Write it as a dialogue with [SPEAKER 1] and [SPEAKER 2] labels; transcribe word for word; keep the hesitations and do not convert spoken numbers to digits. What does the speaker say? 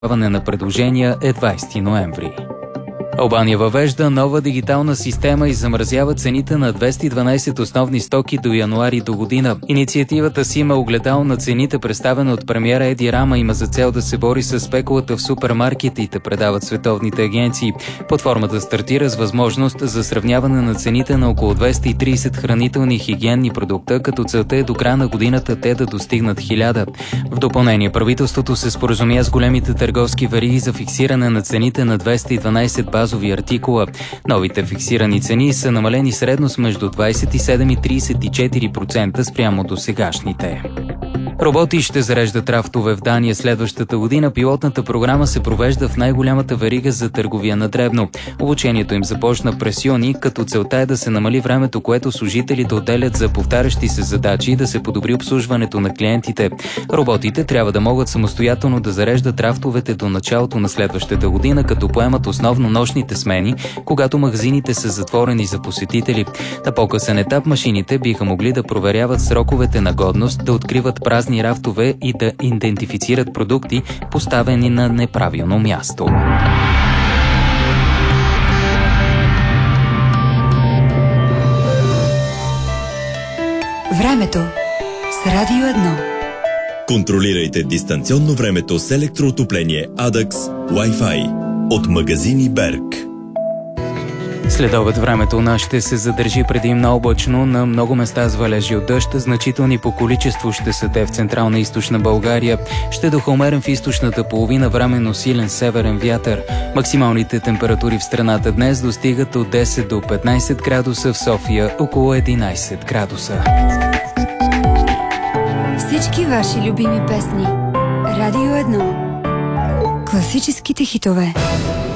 [SPEAKER 1] на предложения е двайсети ноември. Албания въвежда нова дигитална система и замразява цените на двеста и дванайсет основни стоки до януари до година. Инициативата си има огледал на цените, представена от премиера Еди Рама, има за цел да се бори с спекулата в супермаркетите, предават световните агенции. Платформата стартира с възможност за сравняване на цените на около двеста и трийсет хранителни и хигиенни продукта, като целта е до края на годината те да достигнат хиляда. В допълнение, правителството се споразумя с големите търговски вериги за фиксиране на цените на двеста и дванайсет базови артикула. Новите фиксирани цени са намалени средно с между двайсет и седем и трийсет и четири процента спрямо до сегашните. Роботи ще зареждат рафтове в Дания следващата година. Пилотната програма се провежда в най-голямата верига за търговия на дребно. Обучението им започна през юни, като целта е да се намали времето, което служителите отделят за повтарящи се задачи и да се подобри обслужването на клиентите. Роботите трябва да могат самостоятелно да зареждат рафтовете до началото на следващата година, като поемат основно нощните смени, когато магазините са затворени за посетители. На по-късен етап машините биха могли да проверяват сроковете на годност, да откриват празни рафтове и да идентифицират продукти, поставени на неправилно място.
[SPEAKER 2] Времето с Радио едно.
[SPEAKER 3] Контролирайте дистанционно времето с електроотопление Адакс Wi-Fi от магазини Берг.
[SPEAKER 1] След обед времето у нас ще се задържи предимно облачно, на много места с валежи от дъжд, значителни по количество ще са те в централна и източна България. Ще духа умерен в източната половина, временно силен северен вятър. Максималните температури в страната днес достигат от десет до петнайсет градуса, в София около единайсет градуса.
[SPEAKER 2] Всички ваши любими песни. Радио едно. Класическите хитове.